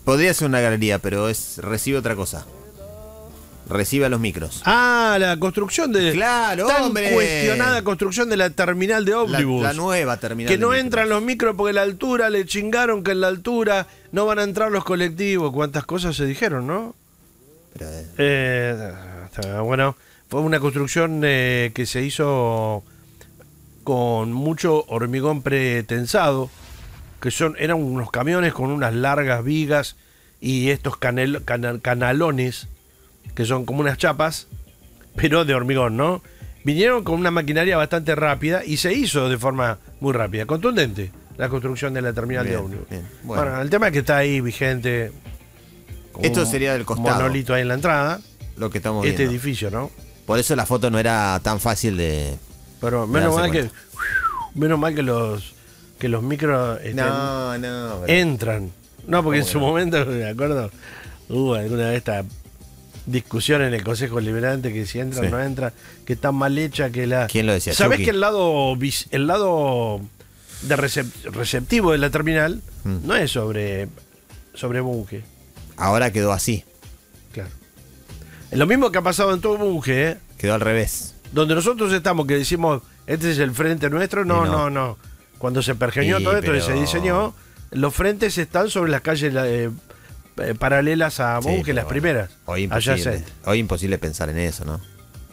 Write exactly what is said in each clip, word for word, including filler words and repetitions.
Podría ser una galería, pero es recibe otra cosa. Recibe a los micros. Ah, la construcción de... Claro, tan hombre. cuestionada construcción de la terminal de La, ómnibus. la nueva terminal. Que no de entran micros. los micros porque la altura, le chingaron que en la altura no van a entrar los colectivos. Cuántas cosas se dijeron, ¿no? Pero, eh, Eh, bueno, fue una construcción eh, que se hizo con mucho hormigón pretensado, que son eran unos camiones con unas largas vigas y estos canel, canal, canalones, que son como unas chapas, pero de hormigón, ¿no? Vinieron con una maquinaria bastante rápida y se hizo de forma muy rápida, contundente, la construcción de la terminal bien, de ómnibus. bien. Bueno. Bueno, el tema es que está ahí vigente. Como esto un sería del costado. monolito ahí en la entrada. Lo que estamos Este viendo. edificio, ¿no? Por eso la foto no era tan fácil de. Pero menos darse mal que menos mal que los que los micros este, No, no. pero- entran. No, porque en ¿Cómo su que no? momento, me acuerdo, hubo alguna vez esta discusión en el Consejo Deliberante que si entra o Sí. no entra, que está mal hecha, que la... ¿Quién lo decía? ¿Sabés Chucky. que el lado vis- el lado de recep- receptivo de la terminal Mm. no es sobre sobre Bunge? Ahora quedó así. Claro. Es lo mismo que ha pasado en todo Bunge, ¿eh? Quedó al revés. Donde nosotros estamos, que decimos, este es el frente nuestro, no, Y no, no. no. Cuando se pergeñó Sí, todo esto y pero- se diseñó, los frentes están sobre las calles eh, eh, paralelas a Sí, Bunge, pero las bueno, primeras. Hoy imposible. adyacentes. Hoy imposible pensar en eso, ¿no?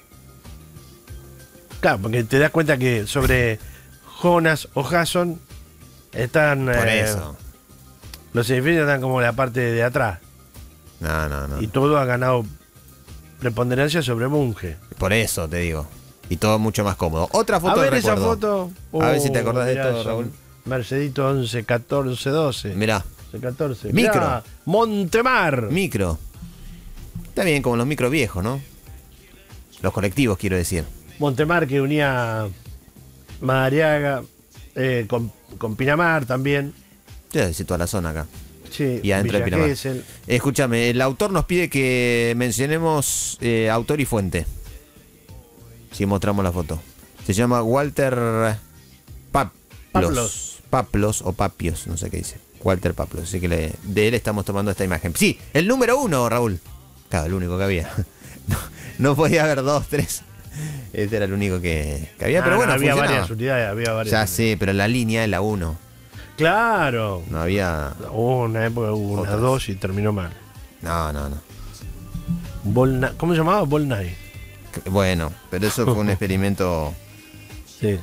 Claro, porque te das cuenta que sobre Jonas o Jason están... Por eh, eso. Los edificios están como la parte de atrás. No, no, no. Y todo ha ganado preponderancia sobre Bunge. Por eso te digo. Y todo mucho más cómodo. Otra foto A ver de esa recuerdo. foto. A ver si te Oh, acordás de mirá, esto, son Raúl. Mercedito once, catorce, doce. Mirá, once, catorce. Micro. Mirá, Montemar. micro. Está bien, como los micros viejos, ¿no? Los colectivos, quiero decir. Montemar que unía Madariaga eh, con, con Pinamar también. Ya decir toda la zona acá. Sí, Y adentro de Villa Pinamar. Gesell. Escúchame, el autor nos pide que mencionemos eh, autor y fuente. Si mostramos la foto. Se llama Walter Paplos. Paplos. Paplos o Papios, no sé qué dice. Walter Paplos. Así que le- de él estamos tomando esta imagen. Sí, el número uno, Raúl. Claro, el único que había. No, no podía haber dos, tres. Este era el único que, que había, Ah, pero no, bueno, había funcionaba. varias unidades, había varias. Ya unidades. sé, pero la línea es la uno. Claro. No había. Hubo una época, hubo una Otras. dos y terminó mal. No, no, no. Volna- ¿Cómo se llamaba? Volnay. Bueno, pero eso fue un experimento. Sí.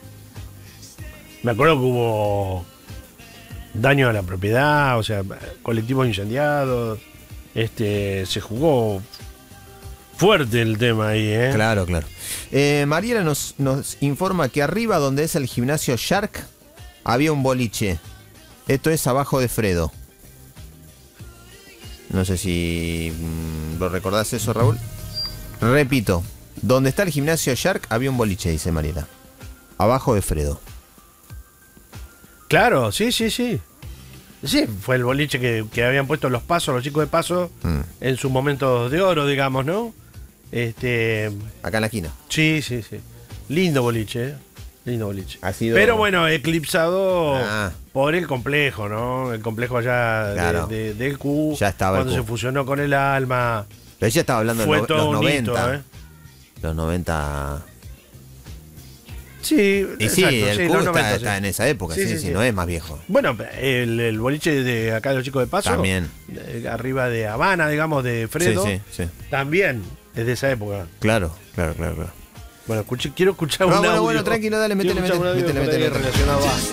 Me acuerdo que hubo daño a la propiedad, o sea, colectivos incendiados. Este, se jugó fuerte el tema ahí, ¿eh? Claro, claro. Eh, Mariela nos, nos informa que arriba donde es el gimnasio Shark había un boliche. Esto es abajo de Fredo. No sé si mm, lo recordás eso, Raúl. Repito, donde está el gimnasio Shark había un boliche, dice Mariela. Abajo de Fredo. Claro, sí, sí, sí. Sí, fue el boliche que, que habían puesto los pasos, los chicos de paso, Mm. en sus momentos de oro, digamos, ¿no? Este, Acá en la esquina. sí, sí, sí. Lindo boliche, ¿eh? Lindo boliche. Ha sido- Pero bueno, eclipsado Ah. por el complejo, ¿no? El complejo allá de- Claro. de- del Q. Ya estaba el cuando Q. se fusionó con el Alma. Pero ella estaba hablando de Fue no- todo los un noventa. hito, ¿eh? Los noventa. Sí, Y sí, exacto, el sí, Q los está, noventa, está sí. en esa época, Sí, sí, sí, sí, sí. no es más viejo. Bueno, el, el boliche de acá de los chicos de paso. También. eh, arriba de Habana, digamos, de Fredo. Sí, sí, sí. También es de esa época. Claro, claro, claro, claro. Bueno, escuché- quiero escuchar No, un bueno, audio. bueno, tranquilo, dale, Quiero métele, escuchar un métele, audio métele, por ahí métele. relacionado a-